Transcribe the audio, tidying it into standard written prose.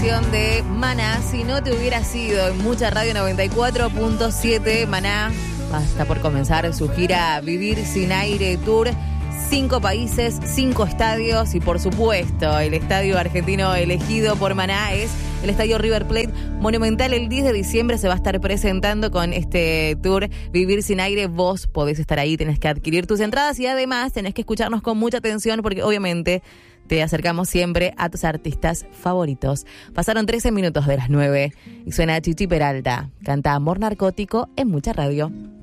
canción de Maná, Si no te hubiera sido, en Mucha Radio 94.7. Maná está por comenzar su gira Vivir Sin Aire Tour. 5 países, 5 estadios y por supuesto el estadio argentino elegido por Maná es el estadio River Plate Monumental. El 10 de diciembre se va a estar presentando con este tour Vivir Sin Aire. Vos podés estar ahí, tenés que adquirir tus entradas y además tenés que escucharnos con mucha atención porque obviamente te acercamos siempre a tus artistas favoritos. Pasaron 13 minutos de las 9 y suena Chichi Peralta. Canta Amor Narcótico en Mucha Radio.